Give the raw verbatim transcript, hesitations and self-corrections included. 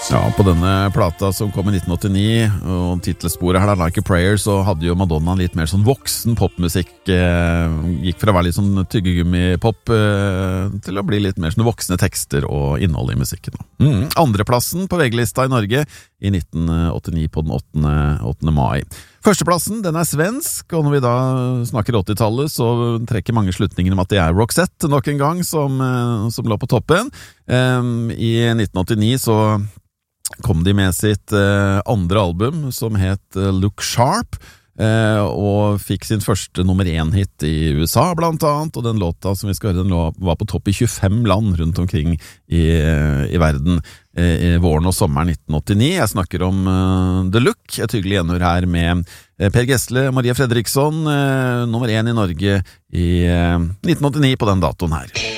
Ja, på denne plata som kom i nitten åttini, og titelsporet her, Like a Prayer, så hadde jo Madonna litt mer sånn voksen popmusikk. Eh, gikk fra å være litt sånn tyggegummipop eh, til å bli litt mer sånn voksne tekster og innhold i musikken. Mm. Andreplassen på V G-lista i Norge i nitten åttini på den åttende mai. Førsteplassen, den er svensk, og når vi da snakker åttitallet, så trekker mange slutninger om at det er Roxette nok en gang som, som lå på toppen. Eh, I nitten åttini så kom de med sitt eh, andre album som het eh, Look Sharp, eh, og fikk sin første nummer én-hit i U S A blant annet, og den låta som vi skal høre, den lå, var på topp i tjuefem land rundt omkring i, i verden eh, i våren og sommeren nitten åttini. Jeg snakker om eh, The Look, et hyggelig gjenhør her med eh, Per Gessle, Maria Fredriksson, eh, nummer én i Norge i eh, nitten åttini på den datoen her.